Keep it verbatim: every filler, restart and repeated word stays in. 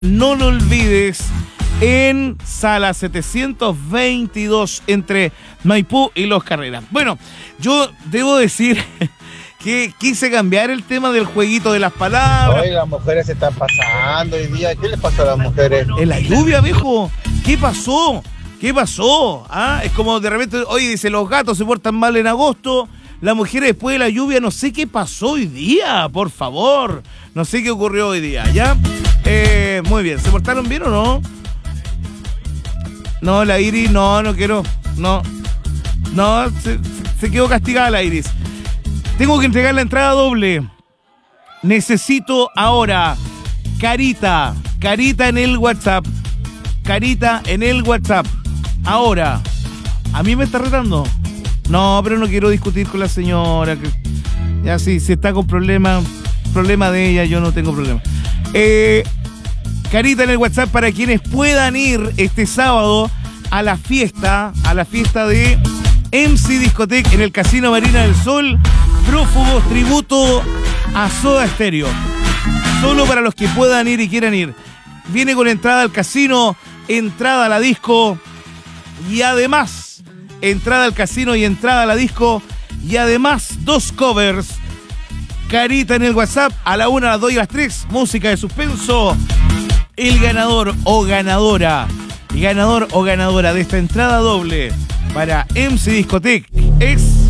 No lo olvides, en sala setecientos veintidós entre Maipú y Los Carreras. Bueno, yo debo decir que quise cambiar el tema del jueguito de las palabras. Oye, las mujeres se están pasando hoy día. ¿Qué les pasó a las mujeres? En la lluvia, viejo. ¿Qué pasó? ¿Qué pasó? ¿Ah? Es como de repente, oye, dice, los gatos se portan mal en agosto. Las mujeres después de la lluvia, no sé qué pasó hoy día, por favor. No sé qué ocurrió hoy día, ¿ya? Eh, muy bien, ¿se portaron bien o no? No, la Iris, no, no quiero. No, no, se, se quedó castigada la Iris. Tengo que entregar la entrada doble. Necesito ahora Carita, Carita en el WhatsApp. Carita en el WhatsApp. Ahora. ¿A mí me está retando? No, pero no quiero discutir con la señora. Que ya sí, si está con problemas, problema de ella, yo no tengo problema. Eh, Carita en el WhatsApp para quienes puedan ir este sábado a la fiesta, a la fiesta de M C Discotech en el Casino Marina del Sol. Prófugos tributo a Soda Stereo. Solo para los que puedan ir y quieran ir. Viene con entrada al casino, entrada a la disco y además, entrada al casino y entrada a la disco y además dos covers. Carita en el WhatsApp a la una, a las dos y a las tres. Música de suspenso. El ganador o ganadora, ganador o ganadora de esta entrada doble para M C Discotech es